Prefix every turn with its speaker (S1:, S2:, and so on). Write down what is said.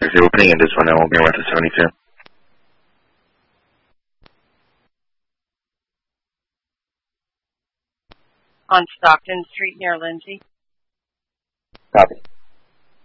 S1: Is the opening in this one now opening around to 72?
S2: On Stockton Street near Lindsay.
S1: Copy.